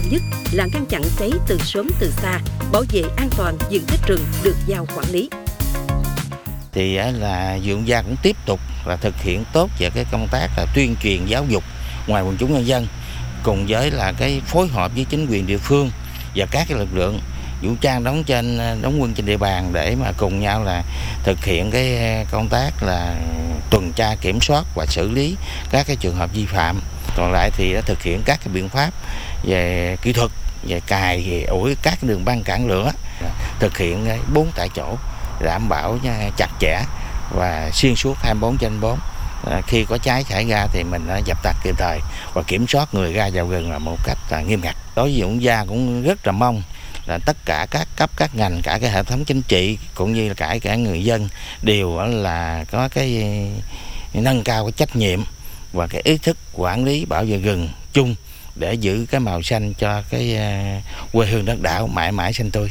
nhất là ngăn chặn cháy từ sớm từ xa, bảo vệ an toàn diện tích rừng được giao quản lý. Thì là vườn gia cũng tiếp tục là thực hiện tốt về cái công tác là tuyên truyền giáo dục ngoài quần chúng nhân dân, cùng với là cái phối hợp với chính quyền địa phương và các cái lực lượng vũ trang đóng quân trên địa bàn để mà cùng nhau là thực hiện cái công tác là tuần tra kiểm soát và xử lý các cái trường hợp vi phạm. Còn lại thì đã thực hiện các cái biện pháp về kỹ thuật, về cài, về ủi các đường băng cản lửa, thực hiện 4 tại chỗ, đảm bảo chặt chẽ và xuyên suốt 24/24. Khi có cháy xảy ra thì mình đã dập tắt kịp thời và kiểm soát người ra vào rừng là một cách nghiêm ngặt. Đối với vườn gia cũng rất là mong là tất cả các cấp các ngành, cả cái hệ thống chính trị cũng như là cả người dân đều là có cái nâng cao cái trách nhiệm và cái ý thức quản lý bảo vệ rừng chung để giữ cái màu xanh cho cái quê hương đất đảo mãi mãi xanh tươi.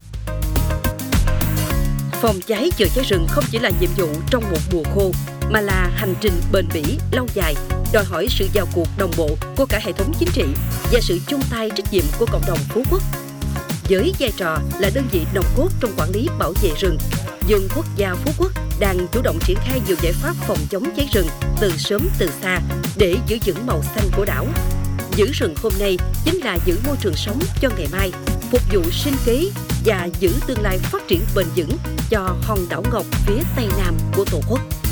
Phòng cháy chữa cháy rừng không chỉ là nhiệm vụ trong một mùa khô, mà là hành trình bền bỉ, lâu dài, đòi hỏi sự vào cuộc đồng bộ của cả hệ thống chính trị và sự chung tay trách nhiệm của cộng đồng Phú Quốc. Với vai trò là đơn vị nòng cốt trong quản lý bảo vệ rừng, vườn quốc gia Phú Quốc đang chủ động triển khai nhiều giải pháp phòng chống cháy rừng từ sớm từ xa để giữ vững màu xanh của đảo. Giữ rừng hôm nay chính là giữ môi trường sống cho ngày mai, phục vụ sinh kế và giữ tương lai phát triển bền vững cho hòn đảo ngọc phía tây nam của Tổ quốc.